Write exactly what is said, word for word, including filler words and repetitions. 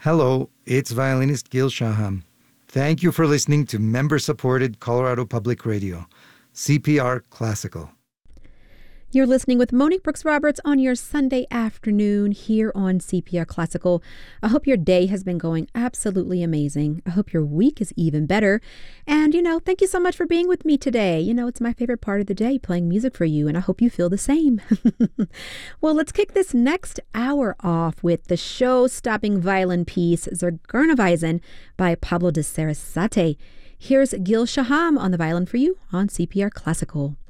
Hello, it's violinist Gil Shaham. Thank you for listening to member-supported Colorado Public Radio, C P R Classical. You're listening with Monique Brooks Roberts on your Sunday afternoon here on C P R Classical. I hope your day has been going absolutely amazing. I hope your week is even better. And, you know, thank you so much for being with me today. You know, it's my favorite part of the day, playing music for you, and I hope you feel the same. Well, let's kick this next hour off with the show-stopping violin piece, Zergernaweisen by Pablo de Sarasate. Here's Gil Shaham on the violin for you on C P R Classical.